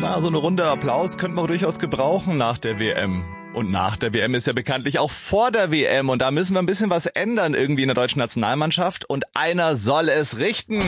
Na, so eine Runde Applaus könnte man durchaus gebrauchen nach der WM. Und nach der WM ist ja bekanntlich auch vor der WM. Und da müssen wir ein bisschen was ändern irgendwie in der deutschen Nationalmannschaft. Und einer soll es richten.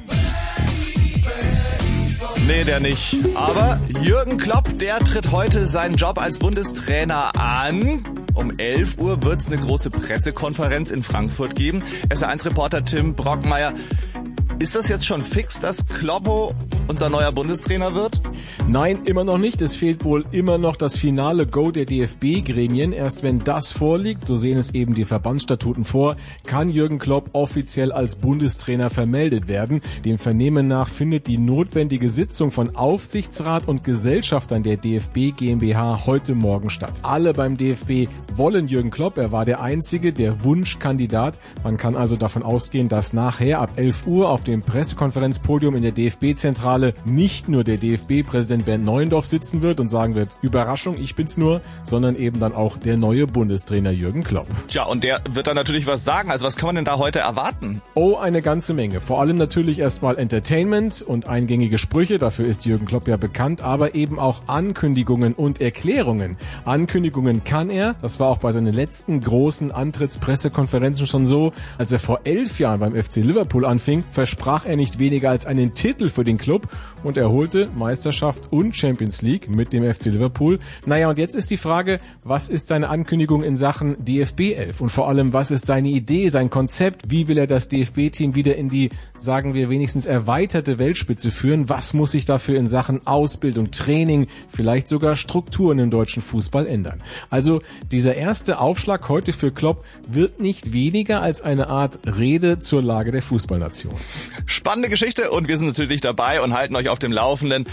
Nee, der nicht. Aber Jürgen Klopp, der tritt heute seinen Job als Bundestrainer an. Um 11 Uhr wird's eine große Pressekonferenz in Frankfurt geben. SR1-Reporter Tim Brockmeier. Ist das jetzt schon fix, dass Kloppo unser neuer Bundestrainer wird? Nein, immer noch nicht. Es fehlt wohl immer noch das finale Go der DFB-Gremien. Erst wenn das vorliegt, so sehen es eben die Verbandsstatuten vor, kann Jürgen Klopp offiziell als Bundestrainer vermeldet werden. Dem Vernehmen nach findet die notwendige Sitzung von Aufsichtsrat und Gesellschaftern der DFB GmbH heute Morgen statt. Alle beim DFB wollen Jürgen Klopp. Er war der einzige, der Wunschkandidat. Man kann also davon ausgehen, dass nachher ab 11 Uhr auf dem Pressekonferenzpodium in der DFB-Zentrale nicht nur der DFB-Präsident Bernd Neuendorf sitzen wird und sagen wird, Überraschung, ich bin's nur, sondern eben dann auch der neue Bundestrainer Jürgen Klopp. Tja, und der wird dann natürlich was sagen. Also was kann man denn da heute erwarten? Oh, eine ganze Menge. Vor allem natürlich erstmal Entertainment und eingängige Sprüche, dafür ist Jürgen Klopp ja bekannt, aber eben auch Ankündigungen und Erklärungen. Ankündigungen kann er, das war auch bei seinen letzten großen Antrittspressekonferenzen schon so, als er vor 11 Jahren beim FC Liverpool anfing, versprach er nicht weniger als einen Titel für den Club und er holte Meisterschaft und Champions League mit dem FC Liverpool. Naja, und jetzt ist die Frage, was ist seine Ankündigung in Sachen DFB 11? Und vor allem, was ist seine Idee, sein Konzept? Wie will er das DFB-Team wieder in die, sagen wir, wenigstens erweiterte Weltspitze führen? Was muss sich dafür in Sachen Ausbildung, Training, vielleicht sogar Strukturen im deutschen Fußball ändern? Also dieser erste Aufschlag heute für Klopp wird nicht weniger als eine Art Rede zur Lage der Fußballnation. Spannende Geschichte und wir sind natürlich dabei und halten euch auf dem Laufenden.